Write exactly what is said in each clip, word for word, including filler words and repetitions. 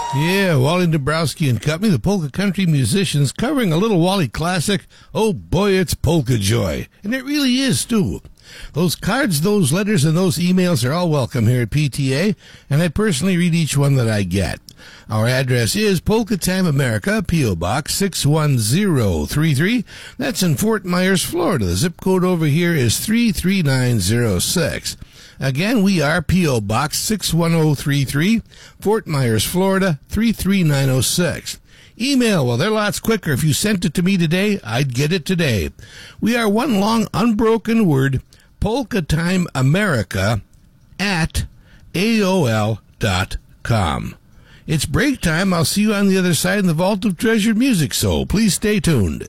Yeah, Wally Dabrowski and Company, the polka country musicians, covering a little Wally classic. Oh boy, it's polka joy. And it really is, too. Those cards, those letters, and those emails are all welcome here at P T A, and I personally read each one that I get. Our address is Polka Time America, P O. Box six one zero three three. That's in Fort Myers, Florida. The zip code over here is three three nine zero six. Again, we are P O. Box six one zero three three, Fort Myers, Florida, three three nine zero six. Email, well, they're lots quicker. If you sent it to me today, I'd get it today. We are one long, unbroken word, Polka Time America at A O L dot com. It's break time. I'll see you on the other side in the Vault of Treasured Music, so please stay tuned.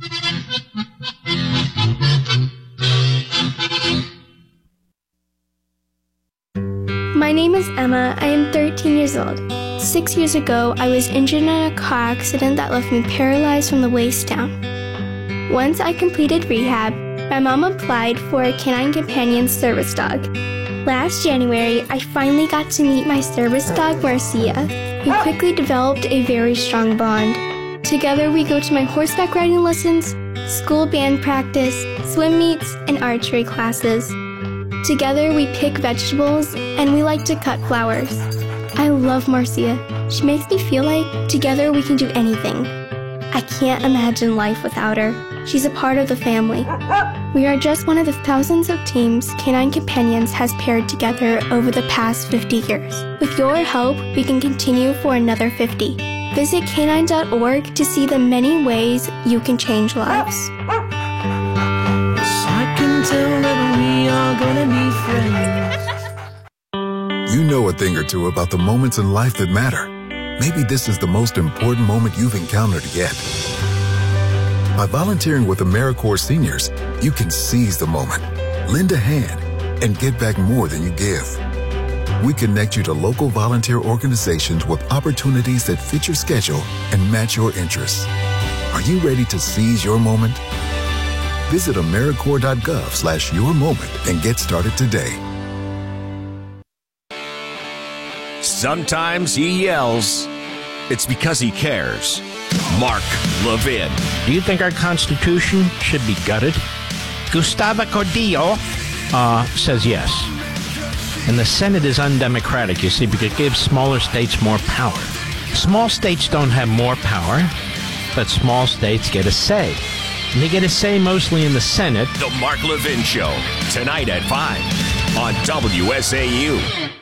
My name is Emma. I am thirteen years old. Six years ago, I was injured in a car accident that left me paralyzed from the waist down. Once I completed rehab, my mom applied for a Canine Companion service dog. Last January, I finally got to meet my service dog, Marcia, who quickly developed a very strong bond. Together, we go to my horseback riding lessons, school band practice, swim meets, and archery classes. Together, we pick vegetables, and we like to cut flowers. I love Marcia. She makes me feel like together we can do anything. I can't imagine life without her. She's a part of the family. We are just one of the thousands of teams Canine Companions has paired together over the past fifty years. With your help, we can continue for another fifty. Visit canine dot org to see the many ways you can change lives. I can tell that we are gonna be friends. You know a thing or two about the moments in life that matter. Maybe this is the most important moment you've encountered yet. By volunteering with AmeriCorps Seniors, you can seize the moment, lend a hand, and get back more than you give. We connect you to local volunteer organizations with opportunities that fit your schedule and match your interests. Are you ready to seize your moment? Visit AmeriCorps.gov slash your moment and get started today. Sometimes he yells. It's because he cares. Mark Levin. Do you think our Constitution should be gutted? Gustavo Cordillo uh, says yes. And the Senate is undemocratic, you see, because it gives smaller states more power. Small states don't have more power, but small states get a say. And they get a say mostly in the Senate. The Mark Levin Show, tonight at five on W S A U.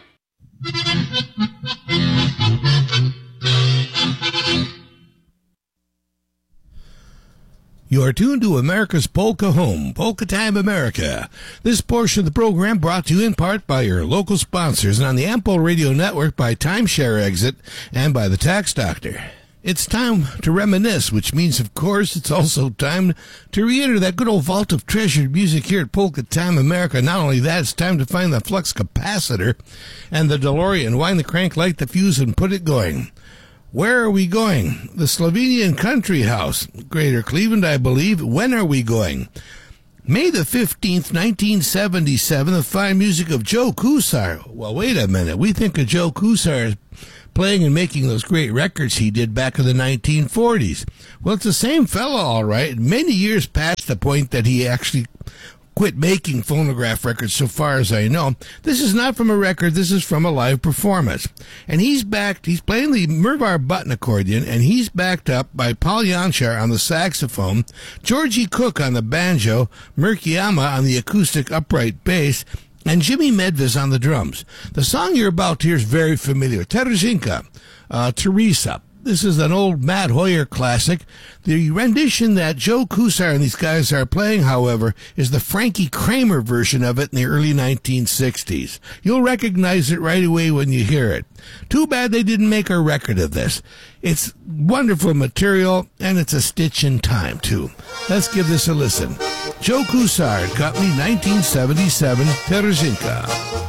You are tuned to America's Polka Home, Polka Time America. This portion of the program brought to you in part by your local sponsors and on the Ample Radio Network by Timeshare Exit and by the Tax Doctor. It's time to reminisce, which means, of course, it's also time to re-enter that good old vault of treasured music here at Polka Time America. Not only that, it's time to find the flux capacitor and the DeLorean, wind the crank, light the fuse, and put it going. Where are we going? The Slovenian Country House, Greater Cleveland, I believe. When are we going? May the fifteenth, nineteen seventy-seven, the fine music of Joe Kusar. Well, wait a minute. We think of Joe Kusar as playing and making those great records he did back in the nineteen forties. Well, it's the same fellow, all right. Many years past the point that he actually quit making phonograph records, so far as I know. This is not from a record. This is from a live performance. And he's backed, he's playing the Mervar button accordion, and he's backed up by Paul Janchar on the saxophone, Georgie Cook on the banjo, Murkiyama on the acoustic upright bass, and Jimmy Medvis on the drums. The song you're about to hear is very familiar. Terezinka, uh, Teresa. This is an old Matt Hoyer classic. The rendition that Joe Kusar and these guys are playing, however, is the Frankie Kramer version of it in the early nineteen sixties. You'll recognize it right away when you hear it. Too bad they didn't make a record of this. It's wonderful material, and it's a stitch in time, too. Let's give this a listen. Joe Kusar, Company, nineteen seventy-seven, Terezinka.